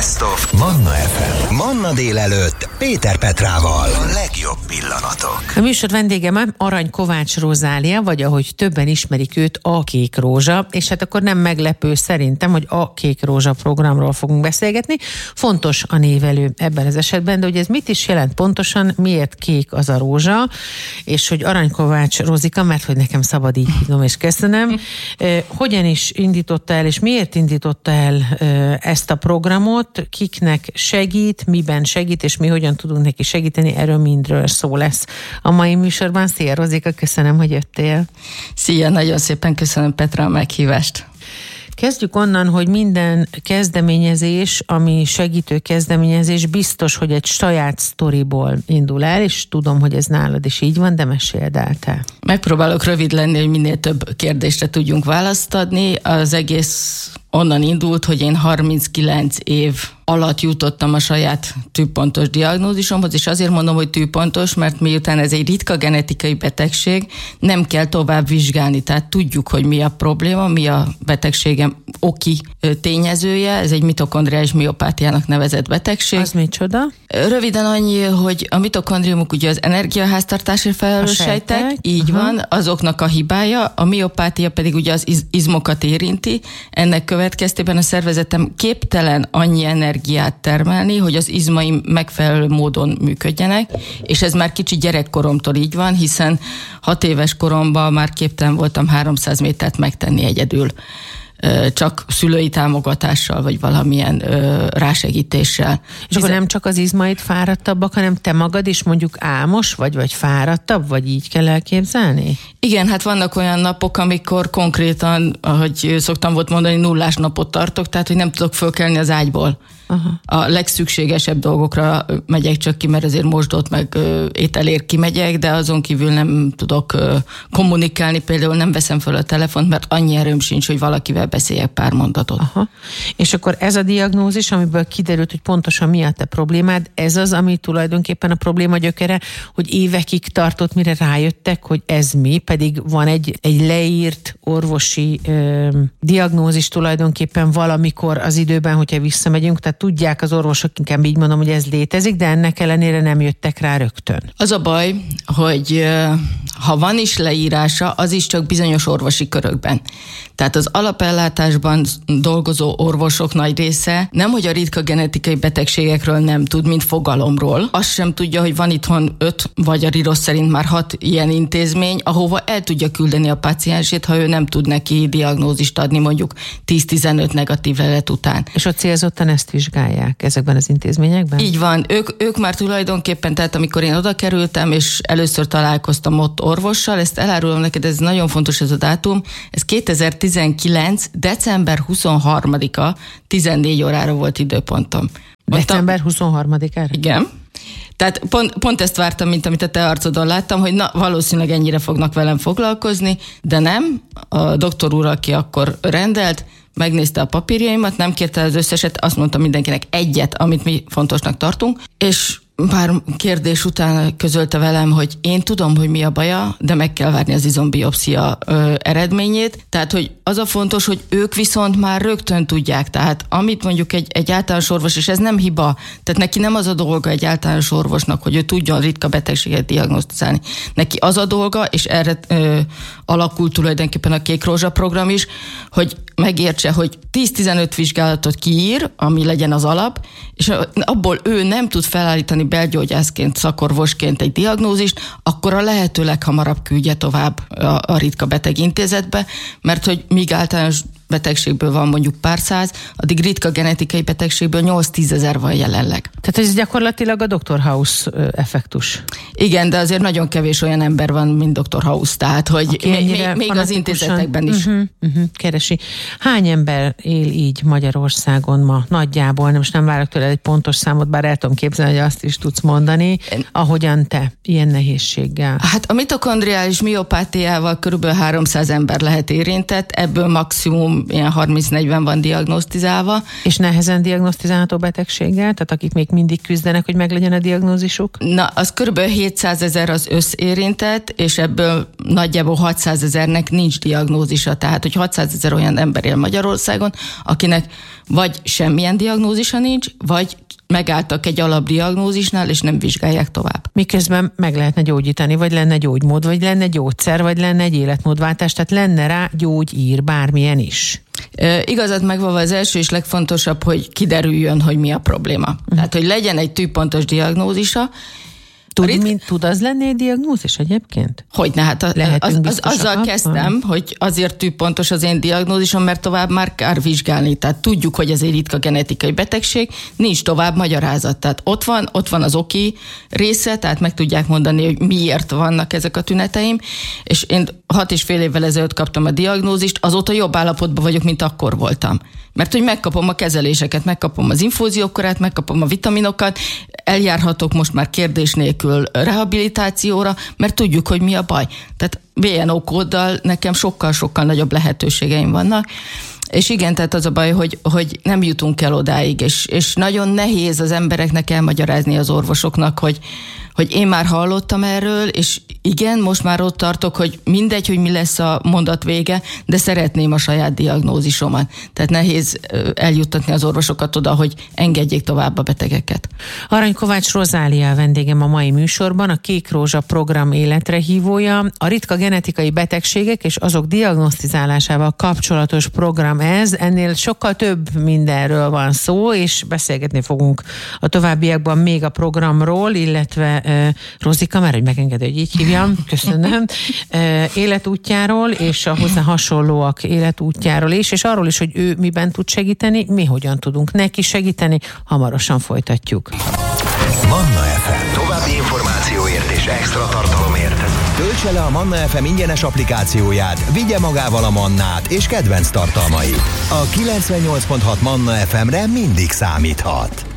Best of Manna FM. Manna délelőtt Péter Petrával. A legjobb pillanatok. A műsor vendége már Arany Kovács Rozália, vagy ahogy többen ismerik őt, a Kék Rózsa, és hát akkor nem meglepő szerintem, hogy a Kék Rózsa programról fogunk beszélgetni. Fontos a névelő ebben az esetben, de hogy ez mit is jelent pontosan, miért kék az a rózsa, és hogy Arany Kovács Rozika, mert hogy nekem szabad így hívnom, és köszönöm, hogyan is indította el, és miért indította el ezt a programot, kiknek segít, miben segít, és mi hogyan tudunk neki segíteni, erről mindről szó lesz a mai műsorban. Szia Rozika, köszönöm, hogy jöttél. Szia, nagyon szépen köszönöm Petra a meghívást. Kezdjük onnan, hogy minden kezdeményezés, ami segítő kezdeményezés, biztos, hogy egy saját sztoriból indul el, és tudom, hogy ez nálad is így van, de meséld el te. Megpróbálok rövid lenni, hogy minél több kérdésre tudjunk választ adni. Az egész onnan indult, hogy én 39 év alatt jutottam a saját tűpontos diagnózisomhoz, és azért mondom, hogy tűpontos, mert miután ez egy ritka genetikai betegség, nem kell tovább vizsgálni, tehát tudjuk, hogy mi a probléma, mi a betegségem oki tényezője, ez egy mitokondriális miopátiának nevezett betegség. Az micsoda? Röviden annyi, hogy a mitokondriumok ugye az energiaháztartásért felelős sejtek, így van, azoknak a hibája, a miopátia pedig ugye az izmokat érinti, ennek következtében a szervezetem képtelen annyi energiát termelni, hogy az izmaim megfelelő módon működjenek, és ez már kicsi gyerekkoromtól így van, hiszen 6 éves koromban már képtelen voltam 300 métert megtenni egyedül, csak szülői támogatással, vagy valamilyen rásegítéssel. És akkor nem csak az izmaid fáradtabbak, hanem te magad is mondjuk álmos vagy fáradtabb, vagy így kell elképzelni? Igen, hát vannak olyan napok, amikor konkrétan, ahogy szoktam volt mondani, nullás napot tartok, tehát hogy nem tudok fölkelni az ágyból. Aha. A legszükségesebb dolgokra megyek csak ki, mert azért mosdott meg ételért kimegyek, de azon kívül nem tudok kommunikálni, például nem veszem föl a telefont, mert annyi erőm sincs, hogy valakivel beszéljek pár mondatot. Aha. És akkor ez a diagnózis, amiből kiderült, hogy pontosan mi a te problémád, ez az, ami tulajdonképpen a probléma gyökere, hogy évekig tartott, mire rájöttek, hogy ez mi, pedig van egy leírt orvosi diagnózis tulajdonképpen valamikor az időben, hogyha visszamegyünk, tehát tudják az orvosok, inkább így mondom, hogy ez létezik, de ennek ellenére nem jöttek rá rögtön. Az a baj, hogy ha van is leírása, az is csak bizonyos orvosi körökben. Tehát az alapellátásban dolgozó orvosok nagy része nem, hogy a ritka genetikai betegségekről nem tud, mint fogalomról. Azt sem tudja, hogy van itthon 5, vagy a RIROS szerint már 6 ilyen intézmény, ahova el tudja küldeni a páciensét, ha ő nem tud neki diagnózist adni mondjuk 10-15 negatív lelet után. És ott célzottan ezt vizsgálják ezekben az intézményekben? Így van. Ők már tulajdonképpen, tehát amikor én oda kerültem, és először találkoztam ott orvossal, ezt elárulom neked, ez nagyon fontos ez a dátum, ez 2019. december 23-a, 14 órára volt időpontom. December 23-ára? Igen. Tehát pont ezt vártam, mint amit a te arcodon láttam, hogy na, valószínűleg ennyire fognak velem foglalkozni, de nem. A doktor úr, aki akkor rendelt, megnézte a papírjaimat, nem kérte az összeset, azt mondta mindenkinek egyet, amit mi fontosnak tartunk, és pár kérdés után közölte velem, hogy én tudom, hogy mi a baja, de meg kell várni az izombiopszia eredményét. Tehát, hogy az a fontos, hogy ők viszont már rögtön tudják. Tehát, amit mondjuk egy általános orvos, és ez nem hiba, tehát neki nem az a dolga egy általános orvosnak, hogy ő tudjon ritka betegséget diagnosztizálni. Neki az a dolga, és erre alakult tulajdonképpen a Kék Rózsa program is, hogy megértse, hogy 10-15 vizsgálatot kiír, ami legyen az alap, és abból ő nem tud felállítani belgyógyászként, szakorvosként egy diagnózist, akkor a lehető leghamarabb küldje tovább a ritka beteg intézetbe, mert hogy míg általános betegségből van mondjuk pár száz, addig ritka genetikai betegségből 8-10 ezer van jelenleg. Tehát ez gyakorlatilag a Dr. House effektus. Igen, de azért nagyon kevés olyan ember van, mint Dr. House, tehát hogy még az intézetekben is. Keresi. Hány ember él így Magyarországon ma? Nagyjából, most nem várok tőle egy pontos számot, bár el tudom képzelni, hogy azt is tudsz mondani, ahogyan te, ilyen nehézséggel. Hát a mitokondriális miopátiával körülbelül 300 ember lehet érintett, ebből maximum maximum ilyen 30-40 van diagnosztizálva. És nehezen diagnosztizálható betegséggel? Tehát akik még mindig küzdenek, hogy meglegyen a diagnózisuk? Na, az kb. 700 000 az összérintett, és ebből nagyjából 600 000-nek nincs diagnózisa. Tehát, hogy 600 000 olyan ember él Magyarországon, akinek vagy semmilyen diagnózisa nincs, vagy megálltak egy alapdiagnózisnál, és nem vizsgálják tovább. Miközben meg lehetne gyógyítani, vagy lenne gyógymód, vagy lenne gyógyszer, vagy lenne egy életmódváltás, tehát lenne rá gyógyír, bármilyen is. Igazad megvalva az első és legfontosabb, hogy kiderüljön, hogy mi a probléma. Tehát, hogy legyen egy tűpontos diagnózisa. Tud az lenni egy diagnózis egyébként? Hogyne, hát azzal kezdtem, hogy azért tűpontos az én diagnózisom, mert tovább már kár vizsgálni. Tehát tudjuk, hogy ez egy ritka genetikai betegség, nincs tovább magyarázat. Tehát ott van az oki része, tehát meg tudják mondani, hogy miért vannak ezek a tüneteim, és én 6,5 évvel ezelőtt kaptam a diagnózist, azóta jobb állapotban vagyok, mint akkor voltam. Mert hogy megkapom a kezeléseket, megkapom az infúziókorát, megkapom a vitaminokat, eljárhatok most már kérdés nélkül rehabilitációra, mert tudjuk, hogy mi a baj. Tehát VNO kóddal nekem sokkal-sokkal nagyobb lehetőségeim vannak. És igen, tehát az a baj, hogy nem jutunk el odáig, és nagyon nehéz az embereknek elmagyarázni az orvosoknak, hogy én már hallottam erről, és igen, most már ott tartok, hogy mindegy, hogy mi lesz a mondat vége, de szeretném a saját diagnózisomat. Tehát nehéz eljuttatni az orvosokat oda, hogy engedjék tovább a betegeket. Arany Kovács Rozália vendégem a mai műsorban, a Kék Rózsa program életre hívója. A ritka genetikai betegségek és azok diagnosztizálásával kapcsolatos program ez. Ennél sokkal több mindenről van szó, és beszélgetni fogunk a továbbiakban még a programról, illetve Rozika, már hogy megengedő, hogy így hívjam, köszönöm, életútjáról, és a hozzá hasonlóak életútjáról is, és arról is, hogy ő miben tud segíteni, mi hogyan tudunk neki segíteni, hamarosan folytatjuk. Manna FM. További információért és extra tartalomért töltse le a Manna FM ingyenes applikációját, vigye magával a Mannát és kedvenc tartalmait. A 98.6 Manna FM-re mindig számíthat.